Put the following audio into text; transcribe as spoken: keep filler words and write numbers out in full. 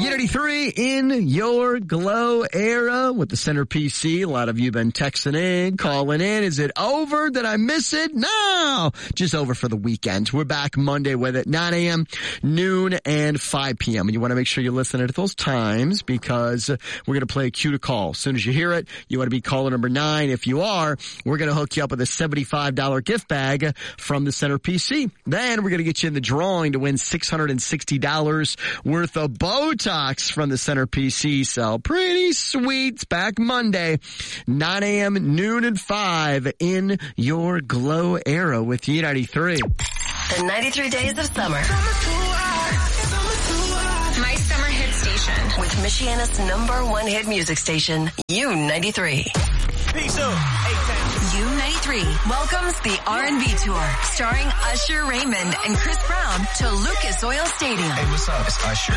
U ninety-three in your glow era with the Center P C. A lot of you have been texting in, calling in. Is it over? Did I miss it? No, just over for the weekend. We're back Monday with it, nine a.m., noon, and five p.m. And you want to make sure you listen at those times because we're going to play a cue to call. As soon as you hear it, you want to be caller number nine. If you are, we're going to hook you up with a seventy-five dollars gift bag from the Center P C. Then we're going to get you in the drawing to win six hundred sixty dollars worth of Botox from the Center P C. So pretty sweet. It's back Monday, nine a.m., noon, and five in your glow era with U ninety-three. The ninety-three days of summer. My summer hit station. With Michiana's number one hit music station, U ninety-three. Peace out. U ninety-three welcomes the R and B tour, starring Usher Raymond and Chris Brown to Lucas Oil Stadium. Hey, what's up? It's Usher.